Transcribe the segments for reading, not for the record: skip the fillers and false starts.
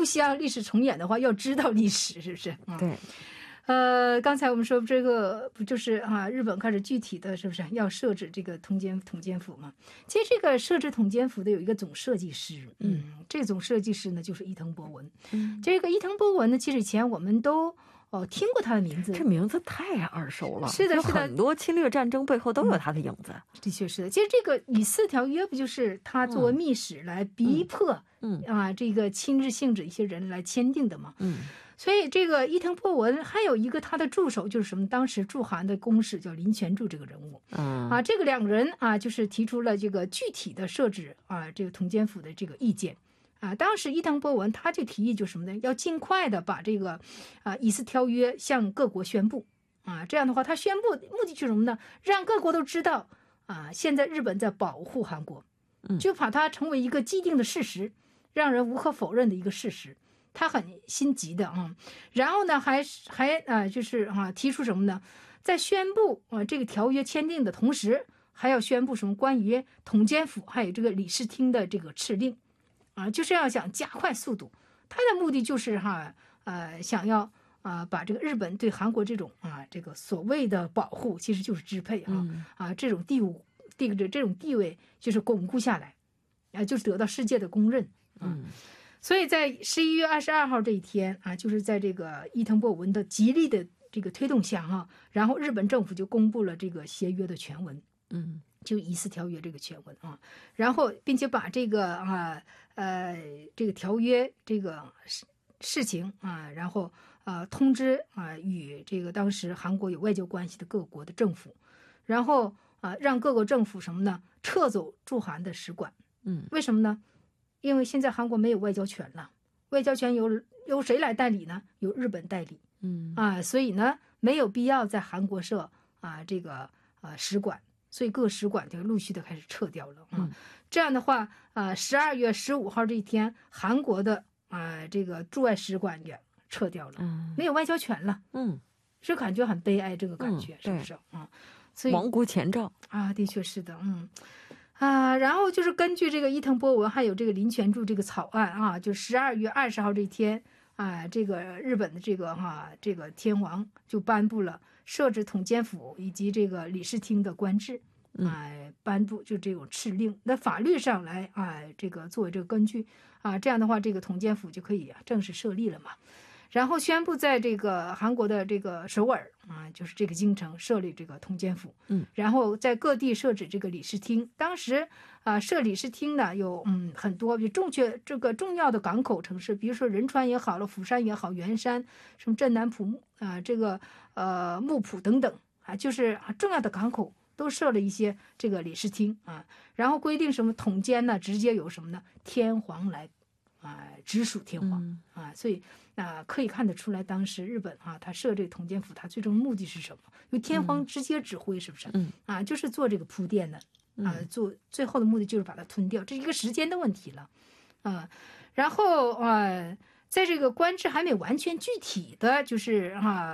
希望历史重演的话，要知道历史，是不是？ 对。 刚才我们说这个不就是日本开始具体的是不是要设置这个统监府嘛？其实这个设置统监府的有一个总设计师，这个总设计师呢就是伊藤博文。这个伊藤博文呢，其实以前我们都听过他的名字， 这名字太耳熟了。 是的，是的， 很多侵略战争背后都有他的影子。 的确是的。其实这个以四条约不就是他作为密使来逼迫这个亲日信者一些人来签订的嘛？所以这个伊藤博文还有一个他的助手就是什么？当时驻韩的公使叫林泉助这个人物。这个两个人就是提出了这个具体的设置这个统监府的这个意见。当时伊藤博文他就提议就是什么呢？要尽快的把这个以四条约向各国宣布这样的话，他宣布目的是什么呢？让各国都知道现在日本在保护韩国，就把它成为一个既定的事实，让人无可否认的一个事实。他很心急的然后呢还就是提出什么呢？在宣布这个条约签订的同时，还要宣布什么关于统监府还有这个理事厅的这个敕令就是要想加快速度。他的目的就是想要把这个日本对韩国这种这个所谓的保护，其实就是支配这种这种地位就是巩固下来就是得到世界的公认所以在11月22号这一天就是在这个伊藤博文的极力的这个推动下然后日本政府就公布了这个协约的全文，就以四条约这个全文然后并且把这个这个条约这个事情然后通知与这个当时韩国有外交关系的各国的政府，然后让各国政府什么呢？撤走驻韩的使馆。为什么呢？因为现在韩国没有外交权了，外交权由谁来代理呢？由日本代理。所以呢没有必要在韩国设这个使馆，所以各使馆就陆续的开始撤掉了这样的话12月15号这一天，韩国的这个驻外使馆也撤掉了，没有外交权了。是感觉很悲哀，这个感觉是不是所以亡国前兆的确是的。然后就是根据这个伊藤博文还有这个林泉助这个草案就12月20号这一天这个日本的这个天皇就颁布了设置统监府以及这个理事厅的官制颁布就这种敕令，那法律上来这个作为这个根据这样的话这个统监府就可以正式设立了嘛。然后宣布在这个韩国的这个首尔就是这个京城设立这个统监府，然后在各地设置这个理事厅。当时设理事厅呢有很多，比如这个重要的港口城市，比如说仁川也好了，釜山也好，元山什么镇南浦这个木浦等等就是重要的港口都设了一些这个理事厅然后规定什么统监呢直接由什么呢？天皇来直属天皇所以可以看得出来，当时日本他设这个统监府，他最终目的是什么？由天皇直接指挥，是不是？就是做这个铺垫的做最后的目的就是把它吞掉，这是一个时间的问题了然后在这个官制还没完全具体的就是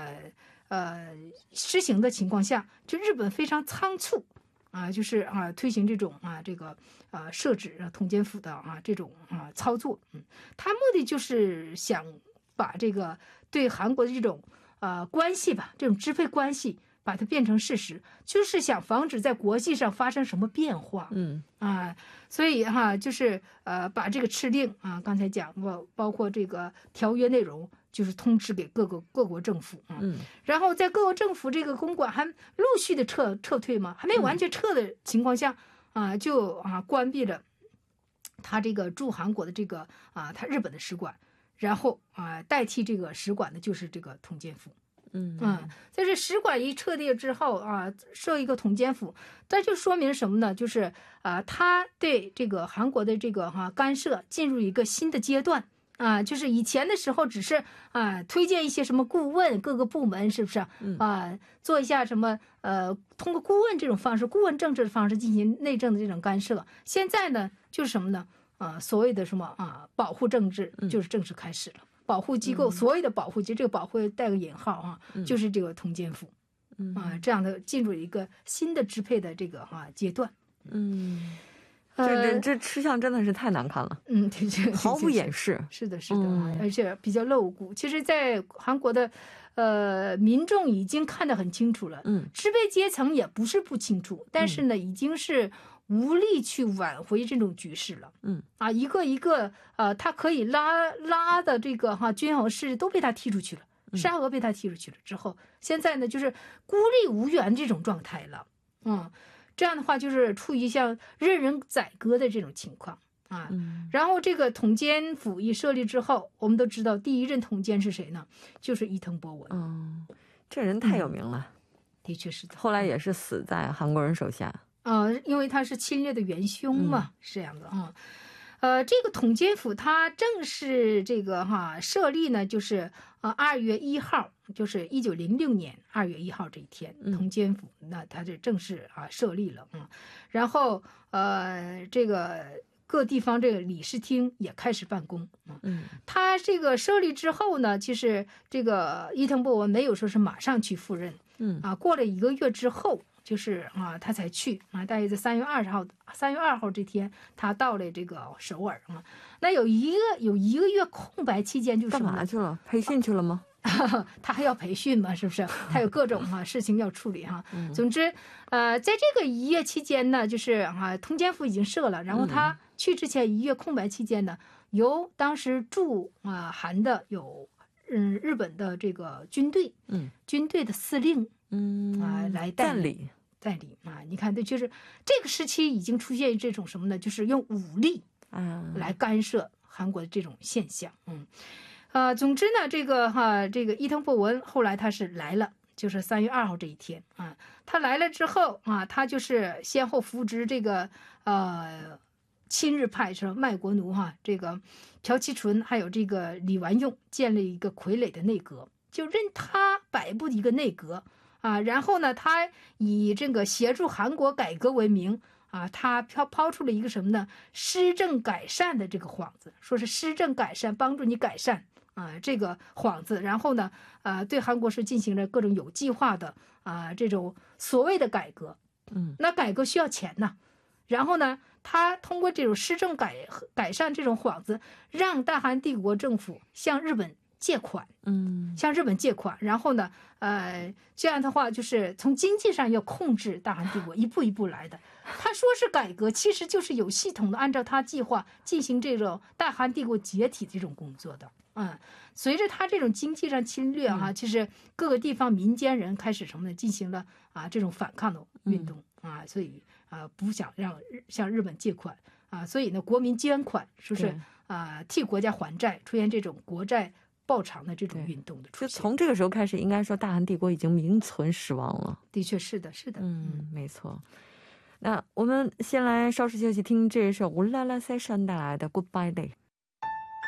施行的情况下，就日本非常仓促就是推行这种这个设置统监府的这种操作他目的就是想把这个对韩国的这种关系吧，这种支配关系把它变成事实，就是想防止在国际上发生什么变化所以就是把这个敕令刚才讲过，包括这个条约内容就是通知给各国政府然后在各国政府这个公馆还陆续的撤退嘛，还没有完全撤的情况下就关闭了他这个驻韩国的这个他日本的使馆，然后代替这个使馆的就是这个统监府在这使馆一撤掉之后设一个统监府，这就说明什么呢？就是他对这个韩国的这个干涉进入一个新的阶段就是以前的时候只是推荐一些什么顾问，各个部门是不是做一下什么通过顾问这种方式，顾问政治的方式进行内政的这种干涉。现在呢就是什么呢所谓的什么保护政治就是正式开始了。保护机构所谓的保护机构，这个保护带个引号就是这个统监府这样的进入一个新的支配的这个阶段这吃相真的是太难看了。 对， 毫无掩饰。 是的，而且比较露骨。其实在韩国的民众已经看得很清楚了，支配阶层也不是不清楚，但是呢已经是无力去挽回这种局势了。一个一个他可以拉的这个均衡势力都被他踢出去了，沙俄被他踢出去了之后，现在呢就是孤立无援这种状态了。这样的话就是处于像任人宰割的这种情况然后这个统监府一设立之后，我们都知道第一任统监是谁呢？就是伊藤博文。 这人太有名了。 的确是的。 后来也是死在韩国人手下。 因为他是侵略的元凶嘛，是这样的这个统监府它正式这个设立呢，就是2月1号，就是1906年2月1号这一天，统监府那它就正式设立了。然后这个各地方这个理事厅也开始办公。他这个设立之后呢，其实这个伊藤博文没有说是马上去赴任。过了1个月之后。就是他才去大约在3月2号这天，他到了这个首尔那有一个月空白期间，就是干嘛去了？培训去了吗？ 他还要培训嘛，是不是？他有各种事情要处理总之，在这个1月期间呢，就是统监府已经设了，然后他去之前1月空白期间呢，由当时驻韩的有日本的这个军队的司令。来代理你看，对，就是这个时期已经出现这种什么呢？就是用武力来干涉韩国的这种现象。总之呢，这个伊藤博文后来他是来了，就是3月2号这一天他来了之后他就是先后扶植这个亲日派是卖国奴这个朴其纯还有这个李完用建立一个傀儡的内阁，就任他摆布的一个内阁。然后呢，他以这个协助韩国改革为名他抛出了一个什么呢？施政改善的这个幌子，说是施政改善，帮助你改善这个幌子。然后呢，对韩国是进行了各种有计划的这种所谓的改革。那改革需要钱呢，然后呢，他通过这种施政改善这种幌子，让大韩帝国政府向日本借款，然后呢，这样的话就是从经济上要控制大韩帝国，一步一步来的。他说是改革，其实就是有系统的按照他计划进行这种大韩帝国解体这种工作的。随着他这种经济上侵略其实各个地方民间人开始什么呢？进行了这种反抗的运动所以不想向日本借款所以呢，国民捐款，说是替国家还债，出现这种国债报偿的这种运动的出现。 就从这个时候开始，应该说大韩帝国已经名存实亡了。 的确是的， 没错。那我们先来稍事休息，听这首乌拉拉塞山带来的 Goodbye Day。